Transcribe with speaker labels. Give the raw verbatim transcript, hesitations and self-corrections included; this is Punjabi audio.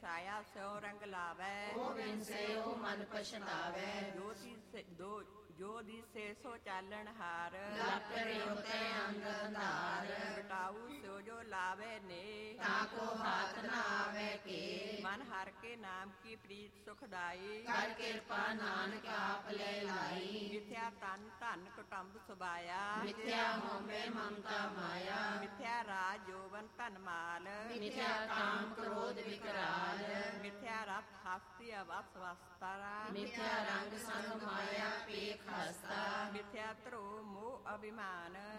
Speaker 1: ਸਾਇਆ ਸਿਉ ਰੰਗ ਲਾਵੈ,
Speaker 2: ਉਹ ਬਿਨਸੇ ਉਹ ਮਨ ਪਛਤਾਵੈ।
Speaker 1: ਜੋ ਦਿਸੇ ਦੋ ਜੋ ਦਿਸੇ ਸੋ ਚਾਲਣ ਹਾਰ,
Speaker 2: ਲੱਖ ਰਿਉ ਤੈ ਅੰਗ ਅੰਧਾਰ।
Speaker 1: ਬਟਾਊ ਸਿਉ ਜੋ ਲਾਵੇ ਨੇ,
Speaker 2: ਤਾਂ ਕੋ ਹਾਥ ਨਾ ਆਵੇ ਕੇ।
Speaker 1: ਮਨ ਹਰ ਕੇ ਨਾਮ ਕੀ ਪ੍ਰੀਤ ਸੁਖਦਾਈ,
Speaker 2: ਕਰ ਕਿਰਪਾ ਨਾਨਕ ਆਪ ਲੈ ਲਾਈ।
Speaker 1: ਮਿਥਿਆ ਤਨ ਧਨ ਕੁਟੰਬ ਸੁਬਾਇਆ,
Speaker 2: ਮਿਥਿਆ ਹੋਵੇ ਮਮਤਾ ਮਾਇਆ।
Speaker 1: ਮਿਥਿਆ ਰਾਜ ਜੋਵਨ ਧਨ ਮਾਲ,
Speaker 2: ਮਿਥਿਆ ਕਾਮ ਕ੍ਰੋਧ ਵਿਕਰਾਲ।
Speaker 1: ਮਿਥਿਆ ਰਥ ਹਸਤੀ ਅਵਸ ਵਸਤਰਾ,
Speaker 2: ਮਿਥਿਆ ਰੰਗ ਸੰਗ ਮਾਇਆ ਪੇਖ ਹਸਤਾ।
Speaker 1: ਮਿਥਿਆ ਧਰੋ ਮੋਹ ਅਭਿਮਾਨ,